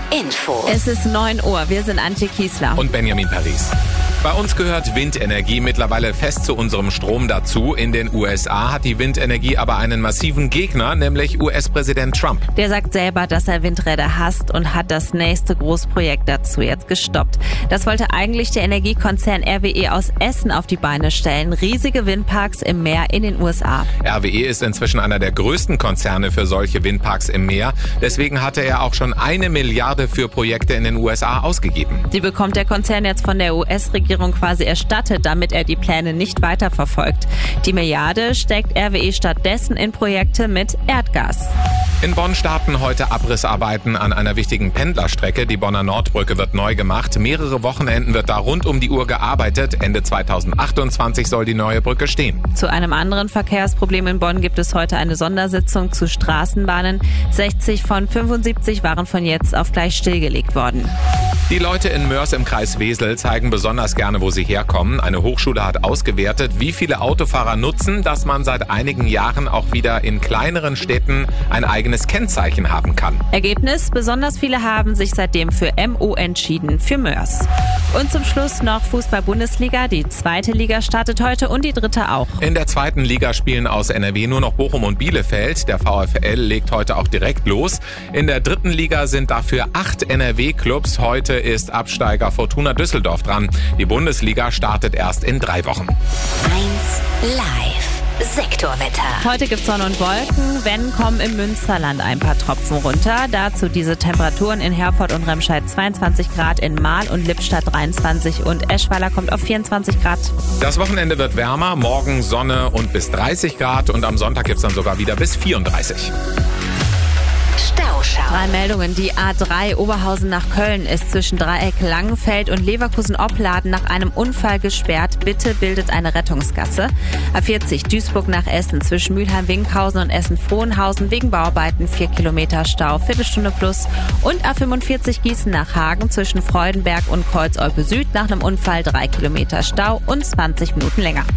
Info. Es ist 9 Uhr. Wir sind Antje Kiesler. Und Benjamin Paris. Bei uns gehört Windenergie mittlerweile fest zu unserem Strom dazu. In den USA hat die Windenergie aber einen massiven Gegner, nämlich US-Präsident Trump. Der sagt selber, dass er Windräder hasst und hat das nächste Großprojekt dazu jetzt gestoppt. Das wollte eigentlich der Energiekonzern RWE aus Essen auf die Beine stellen. Riesige Windparks im Meer in den USA. RWE ist inzwischen einer der größten Konzerne für solche Windparks im Meer. Deswegen hatte er auch schon 1 Milliarde für Projekte in den USA ausgegeben. Die bekommt der Konzern jetzt von der US-Regierung quasi erstattet, damit er die Pläne nicht weiterverfolgt. Die Milliarde steckt RWE stattdessen in Projekte mit Erdgas. In Bonn starten heute Abrissarbeiten an einer wichtigen Pendlerstrecke. Die Bonner Nordbrücke wird neu gemacht. Mehrere Wochenenden wird da rund um die Uhr gearbeitet. Ende 2028 soll die neue Brücke stehen. Zu einem anderen Verkehrsproblem in Bonn gibt es heute eine Sondersitzung zu Straßenbahnen. 60 von 75 waren von jetzt auf gleich stillgelegt worden. Die Leute in Moers im Kreis Wesel zeigen besonders gerne, wo sie herkommen. Eine Hochschule hat ausgewertet, wie viele Autofahrer nutzen, dass man seit einigen Jahren auch wieder in kleineren Städten ein eigenes Kennzeichen haben kann. Ergebnis: besonders viele haben sich seitdem für MO entschieden, für Moers. Und zum Schluss noch Fußball-Bundesliga. Die 2. Liga startet heute und die 3. auch. In der 2. Liga spielen aus NRW nur noch Bochum und Bielefeld. Der VfL legt heute auch direkt los. In der 3. Liga sind dafür 8 NRW-Clubs. Heute ist Absteiger Fortuna Düsseldorf dran. Die Bundesliga startet erst in 3 Wochen. 1 Live. Sektorwetter. Heute gibt's Sonne und Wolken. Wenn, kommen im Münsterland ein paar Tropfen runter. Dazu diese Temperaturen in Herford und Remscheid 22 Grad, in Mahl und Lippstadt 23 und Eschweiler kommt auf 24 Grad. Das Wochenende wird wärmer. Morgen Sonne und bis 30 Grad und am Sonntag gibt's dann sogar wieder bis 34. Stauschau. 3 Meldungen. Die A3 Oberhausen nach Köln ist zwischen Dreieck Langenfeld und Leverkusen-Opladen nach einem Unfall gesperrt. Bitte bildet eine Rettungsgasse. A40 Duisburg nach Essen zwischen Mülheim-Winkhausen und Essen-Frohnhausen wegen Bauarbeiten 4 Kilometer Stau, Viertelstunde plus. Und A45 Gießen nach Hagen zwischen Freudenberg und Kreuz-Olpe Süd nach einem Unfall 3 Kilometer Stau und 20 Minuten länger.